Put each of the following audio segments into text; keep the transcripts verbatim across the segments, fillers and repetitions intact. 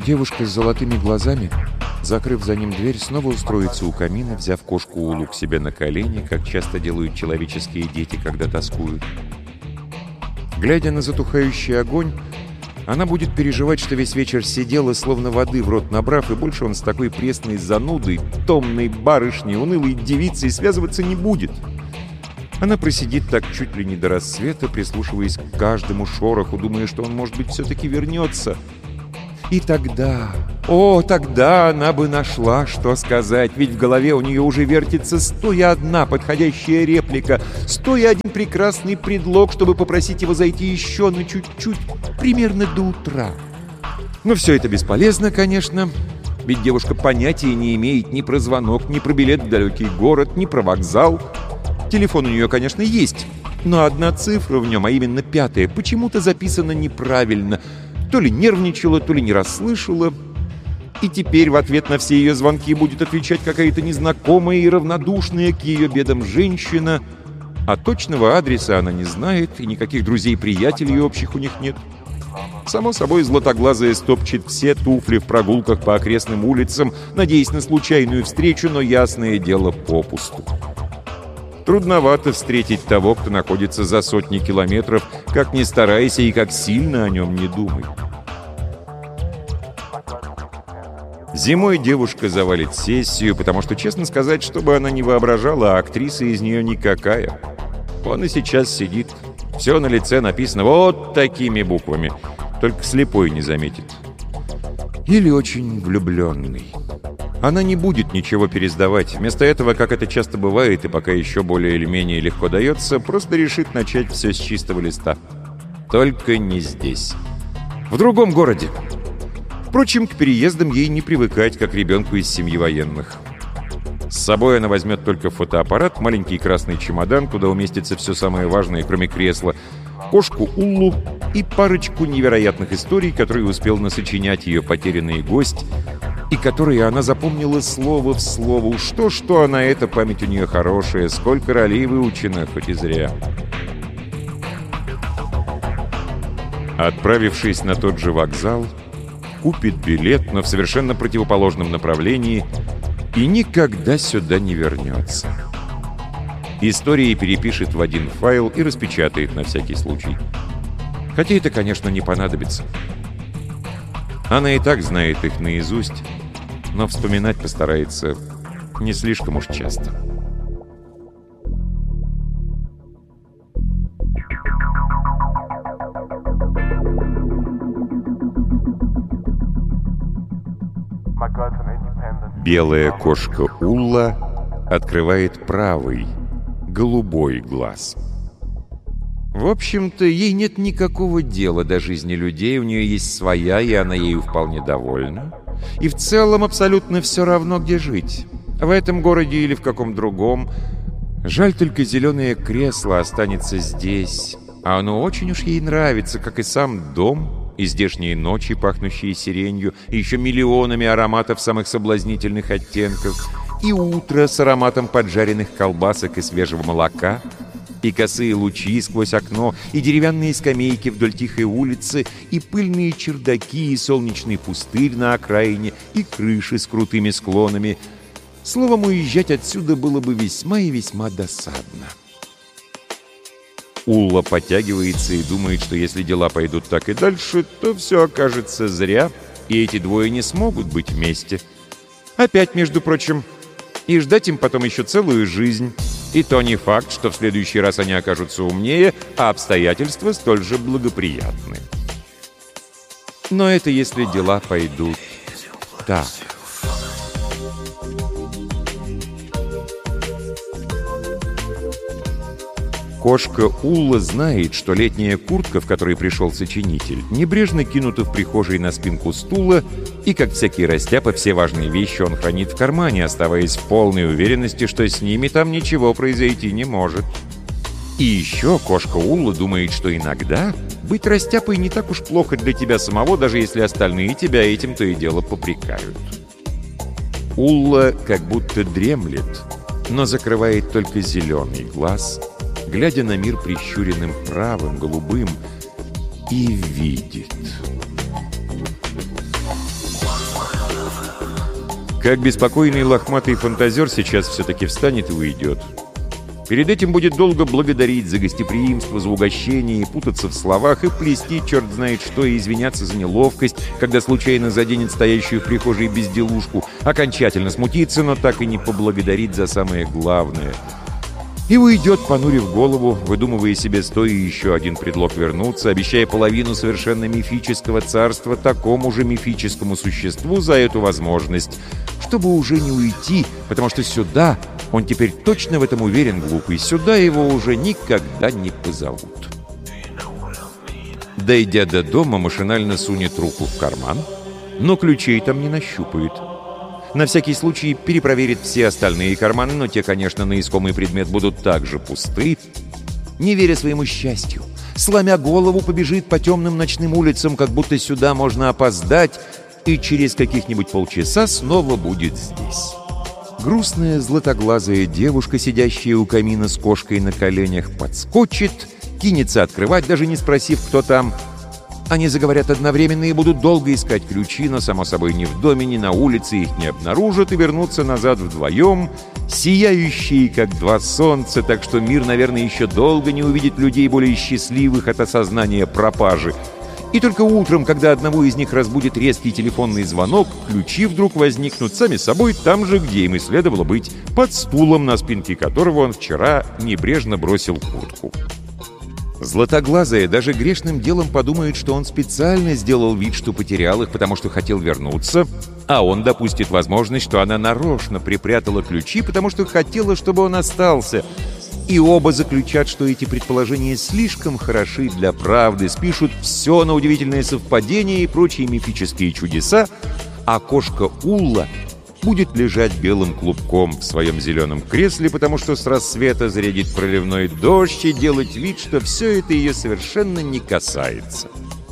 Девушка с золотыми глазами, закрыв за ним дверь, снова устроится у камина, взяв кошку Улу к себе на колени, как часто делают человеческие дети, когда тоскуют. Глядя на затухающий огонь, она будет переживать, что весь вечер сидела, словно воды в рот набрав, и больше он с такой пресной занудой, томной барышней, унылой девицей связываться не будет. Она просидит так чуть ли не до рассвета, прислушиваясь к каждому шороху, думая, что он, может быть, все-таки вернется. И тогда, о, тогда она бы нашла, что сказать, ведь в голове у нее уже вертится сто и одна подходящая реплика, сто и один прекрасный предлог, чтобы попросить его зайти еще на чуть-чуть, примерно до утра. Но все это бесполезно, конечно, ведь девушка понятия не имеет ни про звонок, ни про билет в далекий город, ни про вокзал. Телефон у нее, конечно, есть, но одна цифра в нем, а именно пятая, почему-то записана неправильно. То ли нервничала, то ли не расслышала. И теперь в ответ на все ее звонки будет отвечать какая-то незнакомая и равнодушная к ее бедам женщина. А точного адреса она не знает, и никаких друзей-приятелей общих у них нет. Само собой, златоглазая стопчет все туфли в прогулках по окрестным улицам, надеясь на случайную встречу, но ясное дело попусту. Трудновато встретить того, кто находится за сотни километров, как ни старайся и как сильно о нем не думай. Зимой девушка завалит сессию, потому что, честно сказать, что бы она ни воображала, а актриса из нее никакая. Он и сейчас сидит. Все на лице написано вот такими буквами. Только слепой не заметит. Или очень влюбленный. Она не будет ничего пересдавать. Вместо этого, как это часто бывает, и пока еще более или менее легко дается, просто решит начать все с чистого листа. Только не здесь. В другом городе. Впрочем, к переездам ей не привыкать, как ребенку из семьи военных. С собой она возьмет только фотоаппарат, маленький красный чемодан, куда уместится все самое важное, кроме кресла, кошку Уллу и парочку невероятных историй, которые успел насочинять ее потерянный гость, и которые она запомнила слово в слово. Что-что, она эта память у нее хорошая, сколько ролей выучена, хоть и зря. Отправившись на тот же вокзал, купит билет, но в совершенно противоположном направлении, и никогда сюда не вернется. Истории перепишет в один файл и распечатает на всякий случай. Хотя это, конечно, не понадобится. Она и так знает их наизусть, но вспоминать постарается не слишком уж часто. Белая кошка Улла открывает правый, голубой глаз. В общем-то, ей нет никакого дела до жизни людей, у нее есть своя, и она ею вполне довольна. И в целом абсолютно все равно, где жить. В этом городе или в каком другом. Жаль только, зеленое кресло останется здесь. А оно очень уж ей нравится, как и сам дом, и здешние ночи, пахнущие сиренью, и еще миллионами ароматов самых соблазнительных оттенков, и утро с ароматом поджаренных колбасок и свежего молока, и косые лучи сквозь окно, и деревянные скамейки вдоль тихой улицы, и пыльные чердаки, и солнечный пустырь на окраине, и крыши с крутыми склонами. Словом, уезжать отсюда было бы весьма и весьма досадно. Улла подтягивается и думает, что если дела пойдут так и дальше, то все окажется зря, и эти двое не смогут быть вместе. Опять, между прочим, и ждать им потом еще целую жизнь. И то не факт, что в следующий раз они окажутся умнее, а обстоятельства столь же благоприятны. Но это если дела пойдут так. Кошка Улла знает, что летняя куртка, в которой пришел сочинитель, небрежно кинута в прихожей на спинку стула, и, как всякий растяпа, все важные вещи он хранит в кармане, оставаясь в полной уверенности, что с ними там ничего произойти не может. И еще кошка Улла думает, что иногда быть растяпой не так уж плохо для тебя самого, даже если остальные тебя этим то и дело попрекают. Улла как будто дремлет, но закрывает только зеленый глаз, глядя на мир прищуренным правым, голубым, и видит. Как беспокойный лохматый фантазер сейчас все-таки встанет и уйдет. Перед этим будет долго благодарить за гостеприимство, за угощение, путаться в словах и плести черт знает что, и извиняться за неловкость, когда случайно заденет стоящую в прихожей безделушку, окончательно смутиться, но так и не поблагодарить за самое главное. И уйдет, понурив голову, выдумывая себе стоя еще один предлог вернуться, обещая половину совершенно мифического царства такому же мифическому существу за эту возможность, чтобы уже не уйти, потому что сюда... Он теперь точно в этом уверен, глупый. Сюда его уже никогда не позовут. Дойдя до дома, машинально сунет руку в карман, но ключей там не нащупает. На всякий случай перепроверит все остальные карманы, но те, конечно, на искомый предмет будут также пусты. Не веря своему счастью, сломя голову, побежит по темным ночным улицам, как будто сюда можно опоздать, и через каких-нибудь полчаса снова будет здесь. Грустная златоглазая девушка, сидящая у камина с кошкой на коленях, подскочит, кинется открывать, даже не спросив, кто там. Они заговорят одновременно и будут долго искать ключи, но, само собой, ни в доме, ни на улице их не обнаружат и вернутся назад вдвоем, сияющие, как два солнца, так что мир, наверное, еще долго не увидит людей более счастливых от осознания пропажи. И только утром, когда одного из них разбудит резкий телефонный звонок, ключи вдруг возникнут сами собой там же, где им и следовало быть, под стулом, на спинке которого он вчера небрежно бросил куртку. Златоглазая даже грешным делом подумает, что он специально сделал вид, что потерял их, потому что хотел вернуться, а он допустит возможность, что она нарочно припрятала ключи, потому что хотела, чтобы он остался. И оба заключат, что эти предположения слишком хороши для правды, спишут все на удивительное совпадение и прочие мифические чудеса, а кошка Улла будет лежать белым клубком в своем зеленом кресле, потому что с рассвета зарядит проливной дождь, и делать вид, что все это ее совершенно не касается.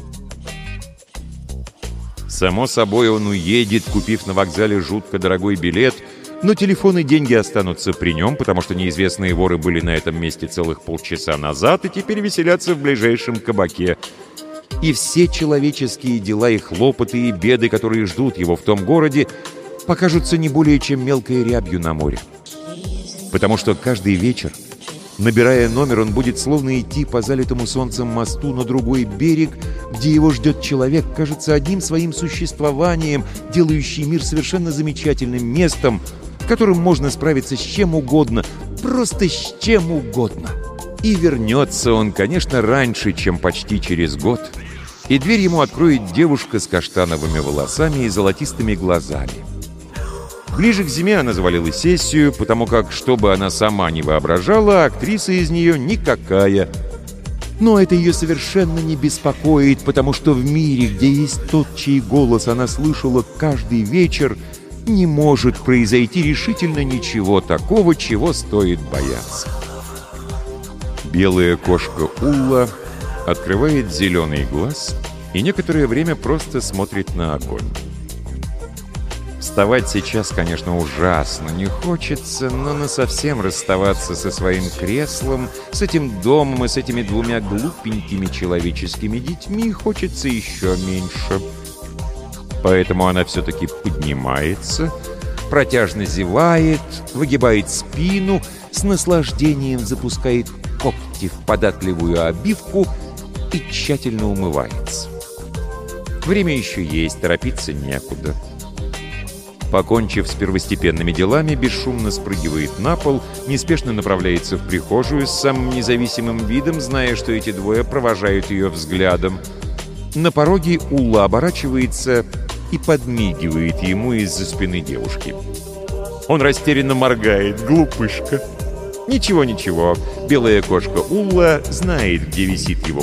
Само собой, он уедет, купив на вокзале жутко дорогой билет, но телефон и деньги останутся при нем, потому что неизвестные воры были на этом месте целых полчаса назад и теперь веселятся в ближайшем кабаке. И все человеческие дела и хлопоты, и беды, которые ждут его в том городе, покажутся не более чем мелкой рябью на море. Потому что каждый вечер, набирая номер, он будет словно идти по залитому солнцем мосту на другой берег, где его ждет человек, кажется, одним своим существованием, делающий мир совершенно замечательным местом, в котором можно справиться с чем угодно, просто с чем угодно. И вернется он, конечно, раньше, чем почти через год. И дверь ему откроет девушка с каштановыми волосами и золотистыми глазами. Ближе к зиме она завалила сессию, потому как, что бы она сама не воображала, актриса из нее никакая. Но это ее совершенно не беспокоит, потому что в мире, где есть тот, чей голос она слышала каждый вечер, не может произойти решительно ничего такого, чего стоит бояться. Белая кошка Улла открывает зеленый глаз и некоторое время просто смотрит на огонь. Вставать сейчас, конечно, ужасно не хочется, но насовсем расставаться со своим креслом, с этим домом и с этими двумя глупенькими человеческими детьми хочется еще меньше. Поэтому она все-таки поднимается, протяжно зевает, выгибает спину, с наслаждением запускает когти в податливую обивку и тщательно умывается. Время еще есть, торопиться некуда. Покончив с первостепенными делами, бесшумно спрыгивает на пол, неспешно направляется в прихожую с самым независимым видом, зная, что эти двое провожают ее взглядом. На пороге Улла оборачивается и подмигивает ему из-за спины девушки. Он растерянно моргает. Глупышка. Ничего-ничего. Белая кошка Улла знает, где висит его